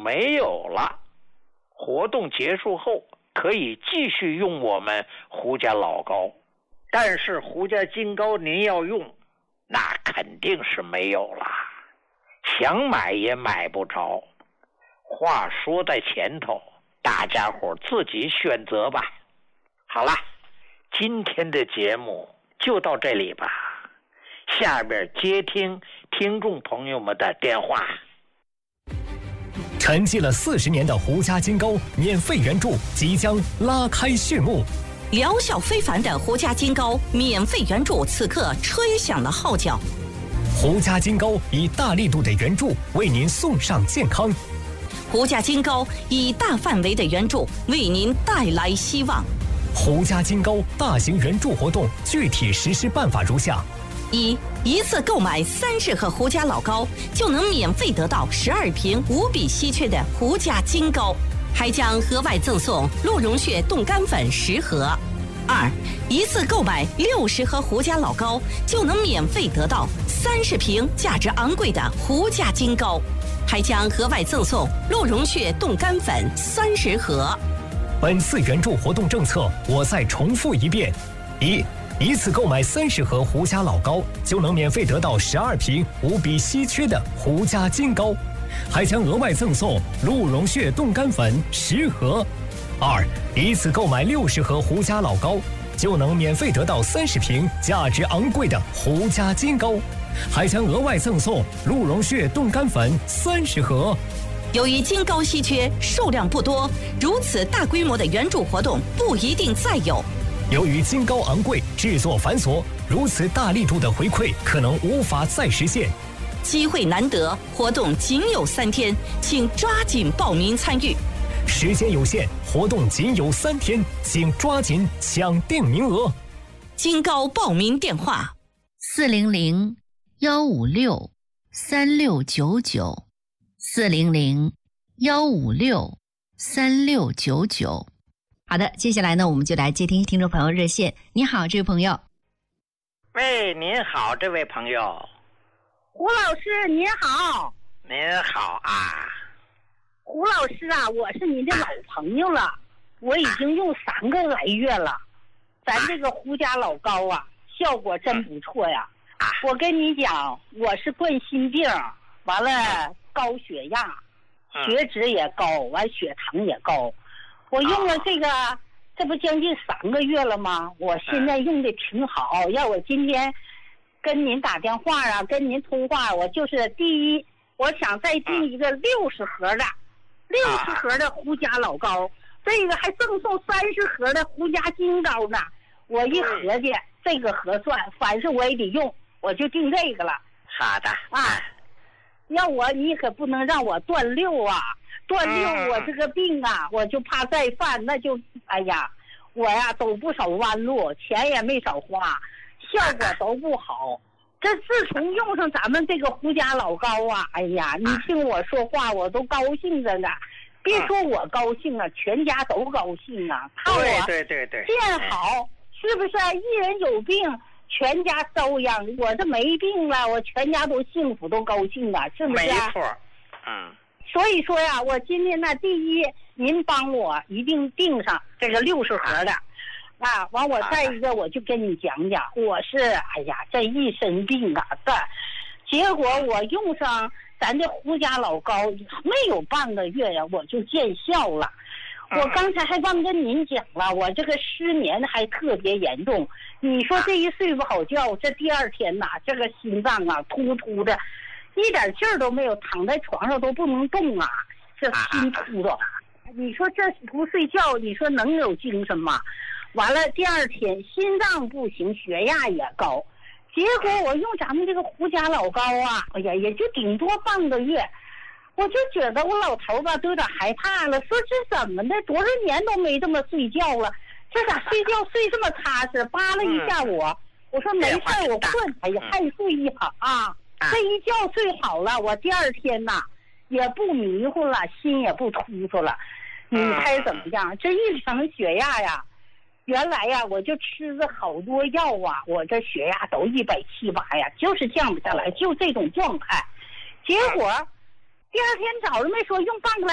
没有了。活动结束后可以继续用我们胡家老高，但是胡家金高您要用，那肯定是没有了，想买也买不着。话说在前头，大家伙自己选择吧。好了，今天的节目就到这里吧，下边接听听众朋友们的电话。 沉寂了40年的胡家金高免费援助即将拉开序幕， 疗效非凡的胡家金高免费援助此刻吹响了号角。 胡家金高以大力度的援助为您送上健康， 胡家金高以大范围的援助为您带来希望。 胡家金高大型援助活动具体实施办法如下： 一次购买30盒胡家老高，就能免费得到12瓶无比稀缺的胡家金高，还将额外赠送鹿茸血冻干粉10盒。一次购买60盒胡家老高，就能免费得到30瓶价值昂贵的胡家金高，还将额外赠送鹿茸血冻干粉30盒。 本次援助活动政策我再重复一遍：一次购买30盒胡家老高，就能免费得到12瓶无比稀缺的胡家金高，还将额外赠送鹿茸血冻干粉10盒。一次购买60盒胡家老高，就能免费得到30瓶价值昂贵的胡家金高，还将额外赠送鹿茸血冻干粉30盒。 由于金高稀缺，数量不多，如此大规模的援助活动不一定再有。 由于金高昂贵，制作繁琐，如此大力度的回馈可能无法再实现。 机会难得，活动仅有3天，请抓紧报名参与。 时间有限，活动仅有3天，请抓紧抢定名额。 金高报名电话 ：400-156-3699，400-156-3699。好的，接下来呢，我们就来接听听众朋友热线。你好，这位朋友。 喂，您好，这位朋友。 胡老师您好。 您好啊。 胡老师啊，我是您的老朋友了，我已经用3个来月了。咱这个胡家老高啊，效果真不错呀。我跟你讲，我是冠心病，完了高血压，血脂也高，完血糖也高。我用了这不将近3个月了吗？我现在用的挺好。要我今天跟您打电话啊，跟您通话，我就是第一，我想再订一个60盒的胡家老高，这个还赠送30盒的胡家金高呢。我一合计，这个合算，凡是我也得用，我就订这个了。 好的啊，要你可不能让我断六啊！断六，我这个病啊，我就怕再犯，那就哎呀，我呀走不少弯路，钱也没少花，效果都不好。这自从用上咱们这个胡家老高啊，哎呀，你听我说话，我都高兴着呢。别说我高兴啊，全家都高兴啊。看我对见好，是不是？一人有病，全家遭殃。我这没病了，我全家都幸福，都高兴啊，是不是？ 没错。 所以说呀，我今天呢，第一，您帮我一定订上这个60盒的，啊，完我再一个我就跟你讲讲，我是哎呀这一身病啊，结果我用上咱这胡家老高没有半个月呀，我就见效了。我刚才还忘跟您讲了，我这个失眠还特别严重。你说这一睡不好觉，这第2天呐，这个心脏啊突突的。一点劲儿都没有，躺在床上都不能动啊，这心突的。你说这不睡觉，你说能有精神吗？完了第2天心脏不行，血压也高，结果我用咱们这个胡家老高啊，哎呀，也就顶多半个月，我就觉得我老头吧都有点害怕了，说这怎么的，多少年都没这么睡觉了，这咋睡觉睡这么踏实？扒拉一下我说没事，我困，哎呀，还注意好啊。这一觉睡好了，我第2天呐也不迷糊了，心也不突突了。你猜怎么样？这一量血压呀，原来呀我就吃了好多药啊，我这血压都170、180呀，就是降不下来，就这种状态。结果第2天早上没说用半个来